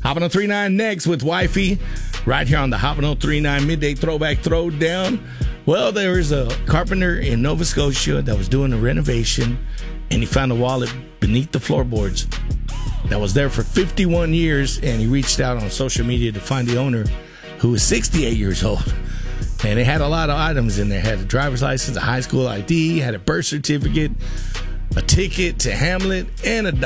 Hot 1039 next with Wifey, right here on the Hot 1039 Midday Throwback Throwdown. Well, there was a carpenter in Nova Scotia that was doing a renovation, and he found a wallet beneath the floorboards that was there for 51 years, and he reached out on social media to find the owner, who was 68 years old. And it had a lot of items in there. It had a driver's license, a high school ID, had a birth certificate, a ticket to Hamlet, and a